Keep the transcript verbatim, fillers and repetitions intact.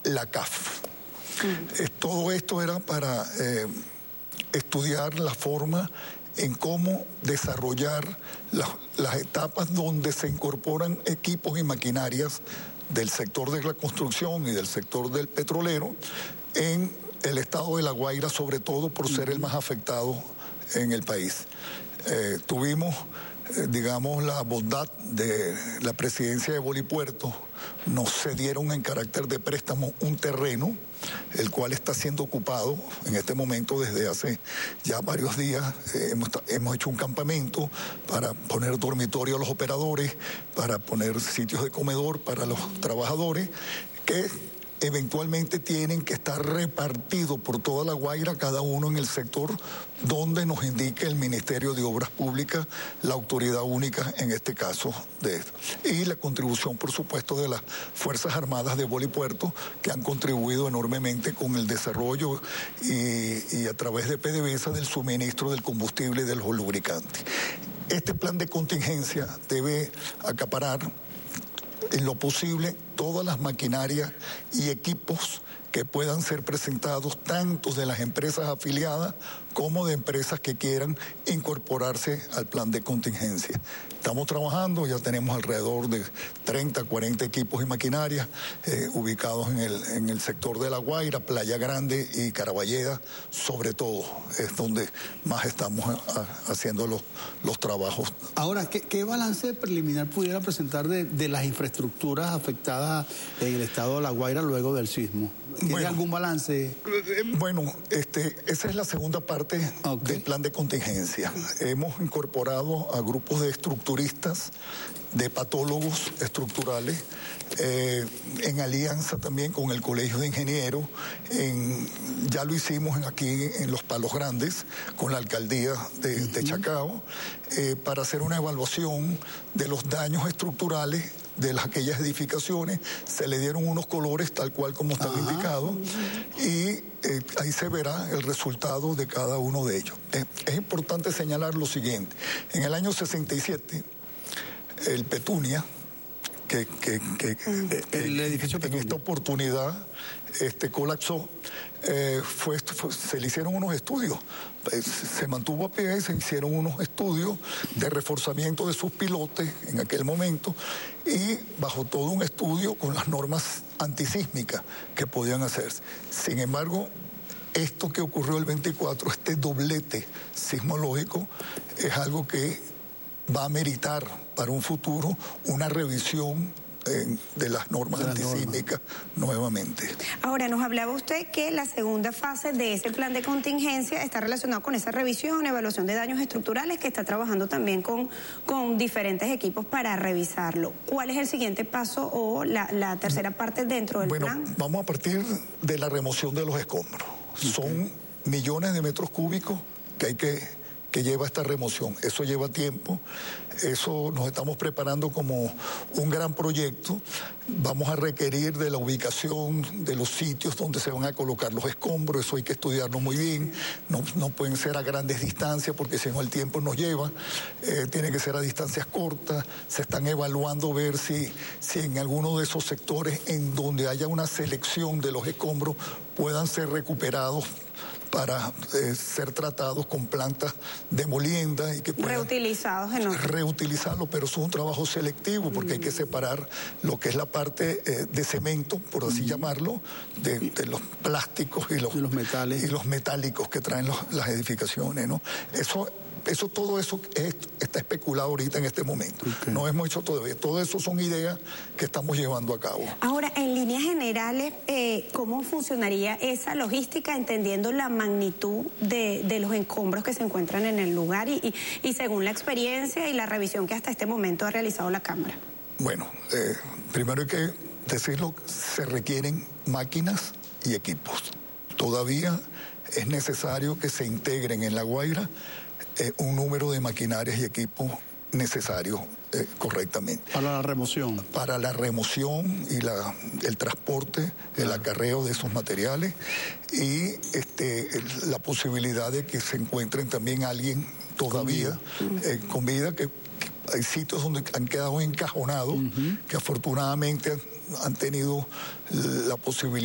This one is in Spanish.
la C A F. Mm. Eh, todo esto era para eh, estudiar la forma en cómo desarrollar la, las etapas donde se incorporan equipos y maquinarias del sector de la construcción y del sector del petrolero en el estado de La Guaira, sobre todo por ser el más afectado en el país. Eh, tuvimos, eh, digamos, la bondad de la presidencia de Bolipuerto, nos cedieron en carácter de préstamo un terreno, el cual está siendo ocupado en este momento desde hace ya varios días. Eh, hemos, hemos hecho un campamento para poner dormitorio a los operadores, para poner sitios de comedor para los trabajadores, que eventualmente tienen que estar repartidos por toda La Guaira, cada uno en el sector donde nos indique el Ministerio de Obras Públicas, la autoridad única en este caso de esto. Y la contribución, por supuesto, de las Fuerzas Armadas de Bolipuerto, que han contribuido enormemente con el desarrollo y, y a través de PDVSA del suministro del combustible y de los lubricantes. Este plan de contingencia debe acaparar en lo posible todas las maquinarias y equipos que puedan ser presentados tanto de las empresas afiliadas como de empresas que quieran incorporarse al plan de contingencia. Estamos trabajando, ya tenemos alrededor de treinta, cuarenta equipos y maquinarias eh, ubicados en el, en el sector de La Guaira, Playa Grande y Caraballeda, sobre todo, es donde más estamos a, a, haciendo los, los trabajos. Ahora, ¿qué, qué balance preliminar pudiera presentar de, de las infraestructuras afectadas en el estado de La Guaira luego del sismo? ¿Tiene bueno, algún balance? Bueno, este, esa es la segunda parte okay. del plan de contingencia. Hemos incorporado a grupos de estructuristas, de patólogos estructurales, eh, en alianza también con el Colegio de Ingenieros. En, ya lo hicimos aquí en Los Palos Grandes, con la alcaldía de, uh-huh. de Chacao, eh, para hacer una evaluación de los daños estructurales de las, aquellas edificaciones. Se le dieron unos colores tal cual como estaba Ajá. indicado y eh, ahí se verá el resultado de cada uno de ellos. Es, es importante señalar lo siguiente: en el año sesenta y siete, el Petunia, que, que, que, que el edificio en esta oportunidad este, colapsó, eh, fue, fue, se le hicieron unos estudios, eh, se mantuvo a pie, se hicieron unos estudios de reforzamiento de sus pilotes en aquel momento y bajo todo un estudio con las normas antisísmicas que podían hacerse. Sin embargo, esto que ocurrió el veinticuatro, este doblete sismológico, es algo que va a meritar para un futuro una revisión eh, de las normas de antisísmicas norma. nuevamente. Ahora, nos hablaba usted que la segunda fase de ese plan de contingencia está relacionado con esa revisión, evaluación de daños estructurales, que está trabajando también con, con diferentes equipos para revisarlo. ¿Cuál es el siguiente paso o la, la tercera parte dentro del bueno, plan? Bueno, vamos a partir de la remoción de los escombros. Okay. Son millones de metros cúbicos que hay que... que lleva esta remoción. Eso lleva tiempo, eso nos estamos preparando como un gran proyecto. Vamos a requerir de la ubicación de los sitios donde se van a colocar los escombros, eso hay que estudiarlo muy bien, no, no pueden ser a grandes distancias porque si no el tiempo nos lleva, eh, tiene que ser a distancias cortas. Se están evaluando ver si, si en alguno de esos sectores en donde haya una selección de los escombros puedan ser recuperados para eh, ser tratados con plantas de molienda y que puedan reutilizados en otro. reutilizarlo, pero es un trabajo selectivo porque mm. hay que separar lo que es la parte eh, de cemento, por así mm. llamarlo, de, de los plásticos y los, y los metales y los metálicos que traen los, las edificaciones, ¿no? Eso Eso, todo eso es, está especulado ahorita en este momento. Okay. No hemos hecho todavía. Todo eso son ideas que estamos llevando a cabo. Ahora, en líneas generales, eh, ¿cómo funcionaría esa logística, entendiendo la magnitud de, de los escombros que se encuentran en el lugar y, y, y según la experiencia y la revisión que hasta este momento ha realizado la Cámara? Bueno, eh, primero hay que decirlo, se requieren máquinas y equipos. Todavía es necesario que se integren en La Guaira Eh, un número de maquinarias y equipos necesarios eh, correctamente. Para la remoción. Para la remoción y la, el transporte, el acarreo de esos materiales y este, el, la posibilidad de que se encuentren también alguien todavía con vida, eh, con vida que, que hay sitios donde han quedado encajonados, uh-huh. que afortunadamente han, han tenido la posibilidad